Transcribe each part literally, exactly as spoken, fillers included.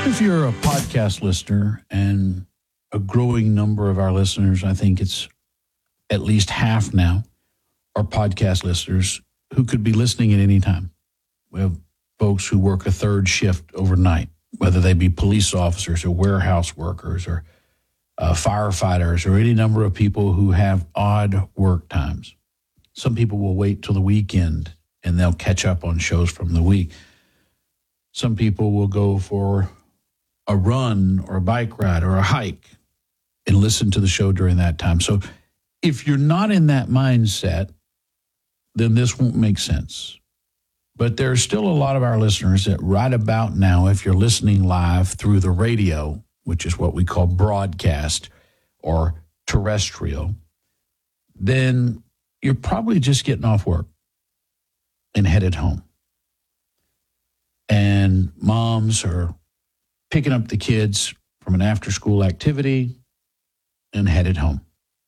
If you're a podcast listener, and a growing number of our listeners, I think it's at least half now, are podcast listeners who could be listening at any time. We have folks who work a third shift overnight, whether they be police officers or warehouse workers or uh, firefighters or any number of people who have odd work times. Some people will wait till the weekend and they'll catch up on shows from the week. Some people will go for a run or a bike ride or a hike and listen to the show during that time. So if you're not in that mindset, then this won't make sense. But there are still a lot of our listeners that right about now, if you're listening live through the radio, which is what we call broadcast or terrestrial, then you're probably just getting off work and headed home. And moms are picking up the kids from an after-school activity and headed home.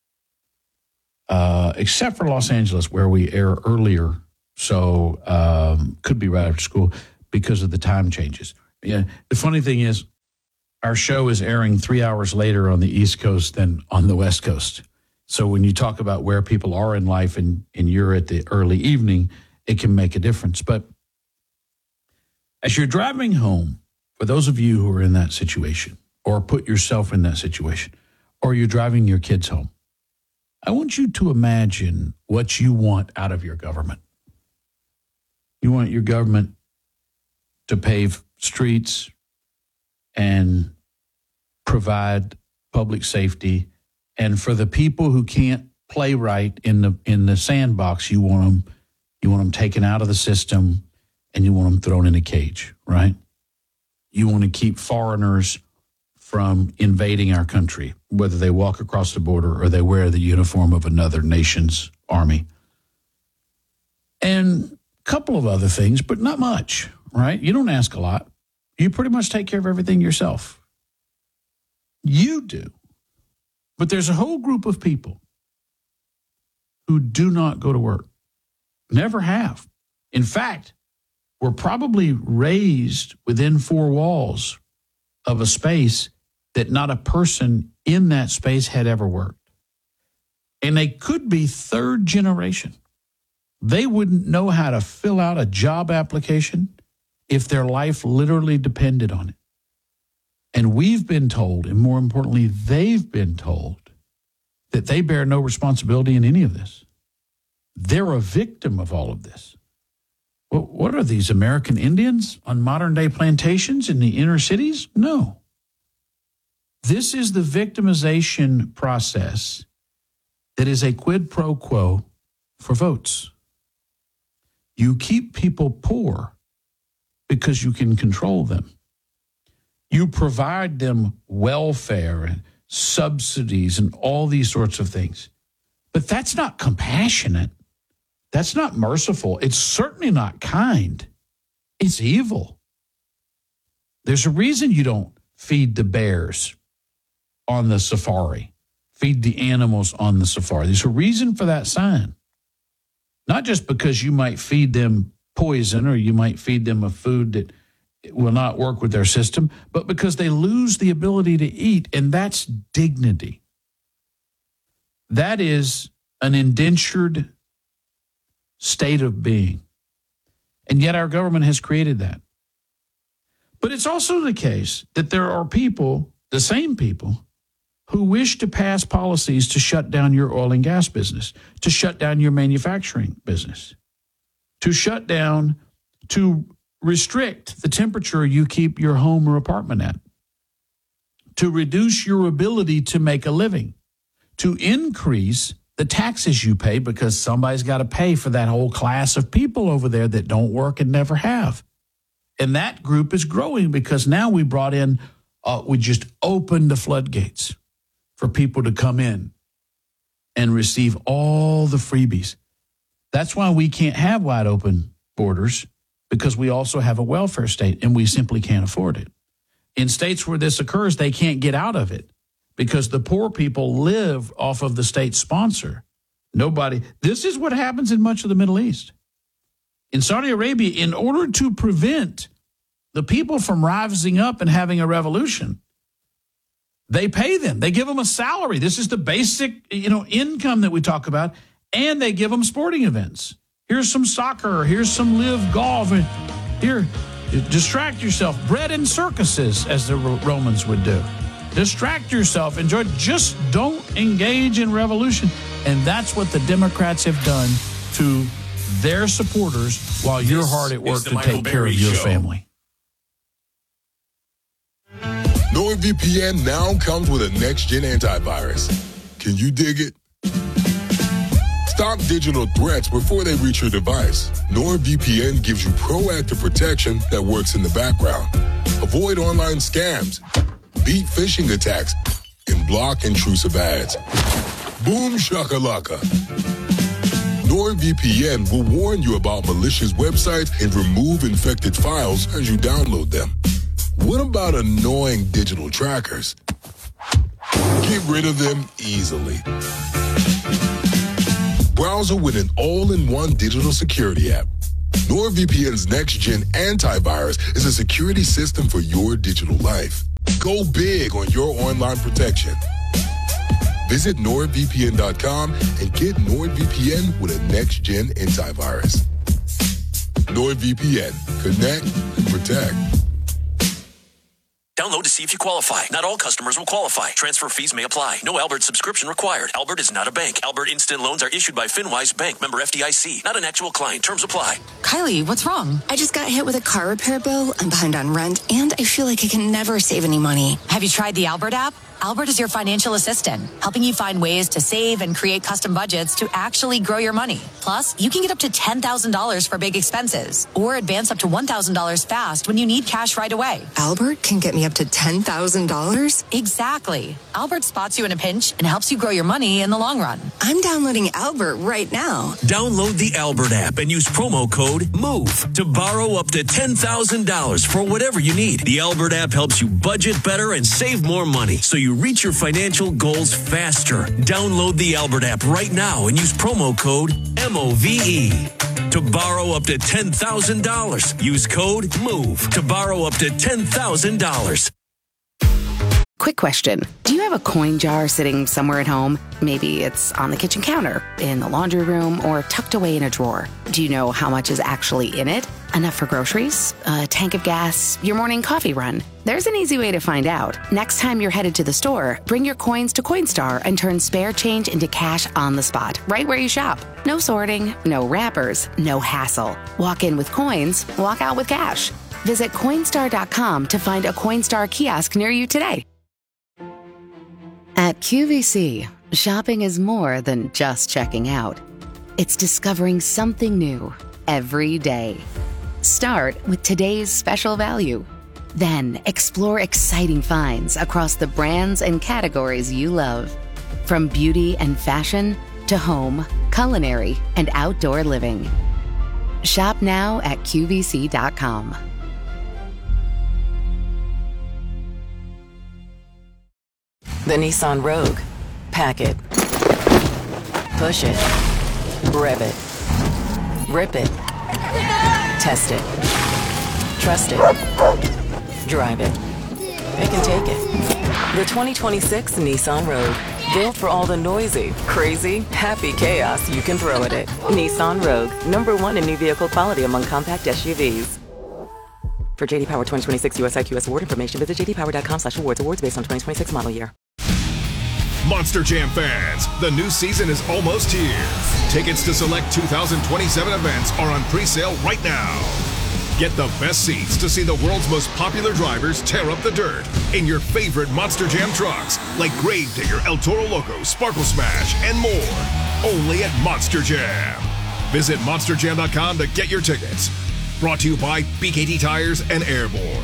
Uh, except for Los Angeles, where we air earlier, so um, could be right after school because of the time changes. Yeah, the funny thing is, our show is airing three hours later on the East Coast than on the West Coast. So when you talk about where people are in life and, and you're at the early evening, it can make a difference. But as you're driving home, for those of you who are in that situation or put yourself in that situation, or you're driving your kids home, I want you to imagine what you want out of your government. You want your government to pave streets and provide public safety. And for the people who can't play right in the in the sandbox, you want them, you want them taken out of the system and you want them thrown in a cage, right? You want to keep foreigners from invading our country, whether they walk across the border or they wear the uniform of another nation's army. And a couple of other things, but not much, right? You don't ask a lot. You pretty much take care of everything yourself. You do. But there's a whole group of people who do not go to work, never have. In fact, were probably raised within four walls of a space that not a person in that space had ever worked. And they could be third generation. They wouldn't know how to fill out a job application if their life literally depended on it. And we've been told, and more importantly, they've been told, that they bear no responsibility in any of this. They're a victim of all of this. Well, what are these, American Indians on modern-day plantations in the inner cities? No. This is the victimization process that is a quid pro quo for votes. You keep people poor because you can control them. You provide them welfare and subsidies and all these sorts of things. But that's not compassionate. That's not merciful. It's certainly not kind. It's evil. There's a reason you don't feed the bears on the safari, feed the animals on the safari. There's a reason for that sign. Not just because you might feed them poison or you might feed them a food that will not work with their system, but because they lose the ability to eat, and that's dignity. That is an indentured state of being. And yet our government has created that. But it's also the case that there are people, the same people, who wish to pass policies to shut down your oil and gas business, to shut down your manufacturing business, to shut down, to restrict the temperature you keep your home or apartment at, to reduce your ability to make a living, to increase the taxes you pay because somebody's got to pay for that whole class of people over there that don't work and never have. And that group is growing because now we brought in, uh, we just opened the floodgates for people to come in and receive all the freebies. That's why we can't have wide open borders, because we also have a welfare state and we simply can't afford it. In states where this occurs, they can't get out of it because the poor people live off of the state sponsor. Nobody, this is what happens in much of the Middle East. In Saudi Arabia, in order to prevent the people from rising up and having a revolution, they pay them. They give them a salary. This is the basic, you know, income that we talk about, and they give them sporting events. Here's some soccer. Here's some live golf. Here, distract yourself. Bread and circuses, as the Romans would do. Distract yourself. Enjoy. Just don't engage in revolution. And that's what the Democrats have done to their supporters while you're hard at work to take care of your family. NordVPN now comes with a next-gen antivirus. Can you dig it? Stop digital threats before they reach your device. NordVPN gives you proactive protection that works in the background. Avoid online scams, beat phishing attacks, and block intrusive ads. Boom shakalaka. NordVPN will warn you about malicious websites and remove infected files as you download them. What about annoying digital trackers? Get rid of them easily. Browser with an all-in-one digital security app. NordVPN's next-gen antivirus is a security system for your digital life. Go big on your online protection. Visit nord V P N dot com and get NordVPN with a next-gen antivirus. NordVPN. Connect and protect. Download to see if you qualify. Not all customers will qualify. Transfer fees may apply. No Albert subscription required. Albert is not a bank. Albert Instant Loans are issued by FinWise Bank, member F D I C. Not an actual client. Terms apply. Kylie, what's wrong? I just got hit with a car repair bill. I'm behind on rent, and I feel like I can never save any money. Have you tried the Albert app? Albert is your financial assistant, helping you find ways to save and create custom budgets to actually grow your money. Plus, you can get up to ten thousand dollars for big expenses or advance up to one thousand dollars fast when you need cash right away. Albert can get me up to ten thousand dollars? Exactly. Albert spots you in a pinch and helps you grow your money in the long run. I'm downloading Albert right now. Download the Albert app and use promo code MOVE to borrow up to ten thousand dollars for whatever you need. The Albert app helps you budget better and save more money so you reach your financial goals faster. Download the Albert app right now and use promo code M O V E to borrow up to ten thousand dollars. Use code MOVE to borrow up to ten thousand dollars. Quick question. Do you have a coin jar sitting somewhere at home? Maybe it's on the kitchen counter, in the laundry room, or tucked away in a drawer. Do you know how much is actually in it? Enough for groceries? A tank of gas? Your morning coffee run? There's an easy way to find out. Next time you're headed to the store, bring your coins to Coinstar and turn spare change into cash on the spot, right where you shop. No sorting, no wrappers, no hassle. Walk in with coins, walk out with cash. Visit Coinstar dot com to find a Coinstar kiosk near you today. At Q V C, shopping is more than just checking out. It's discovering something new every day. Start with today's special value. Then explore exciting finds across the brands and categories you love. From beauty and fashion to home, culinary, and outdoor living. Shop now at Q V C dot com. The Nissan Rogue. Pack it. Push it. Rev it. Rip it. Test it. Trust it. Drive it. It can take it. The twenty twenty-six Nissan Rogue. Built for all the noisy, crazy, happy chaos you can throw at it. Nissan Rogue. Number one in new vehicle quality among compact S U Vs. For J D Power twenty twenty-six U S I Q S award information, visit j d power dot com slash awards. Awards based on twenty twenty-six model year. Monster Jam fans, the new season is almost here. Tickets to select two thousand twenty-seven events are on pre-sale right now. Get the best seats to see the world's most popular drivers tear up the dirt in your favorite Monster Jam trucks, like Gravedigger, El Toro Loco, Sparkle Smash, and more. Only at Monster Jam. Visit monster jam dot com to get your tickets. Brought to you by B K T Tires and Airborne.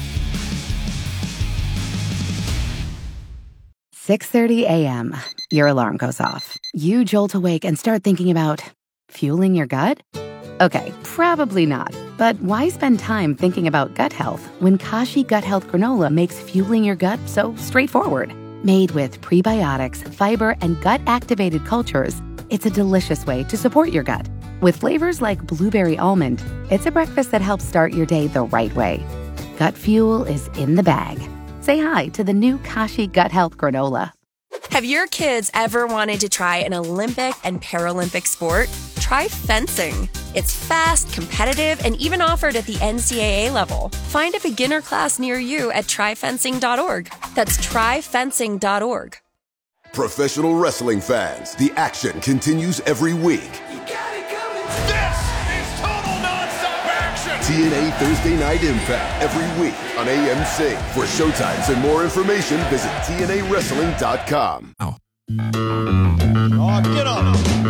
six thirty a.m. Your alarm goes off. You jolt awake and start thinking about fueling your gut? Okay, probably not. But why spend time thinking about gut health when Kashi Gut Health Granola makes fueling your gut so straightforward? Made with prebiotics, fiber, and gut-activated cultures, it's a delicious way to support your gut. With flavors like blueberry almond, it's a breakfast that helps start your day the right way. gut fuel is in the bag. Say hi to the new Kashi Gut Health Granola. Have your kids ever wanted to try an Olympic and Paralympic sport? Try fencing. It's fast, competitive, and even offered at the N C double A level. Find a beginner class near you at try fencing dot org. That's try fencing dot org. Professional wrestling fans, the action continues every week. You got it coming. This is total nonstop action. T N A Thursday Night Impact every week on A M C. For showtimes and more information, visit T N A wrestling dot com. Oh, get on.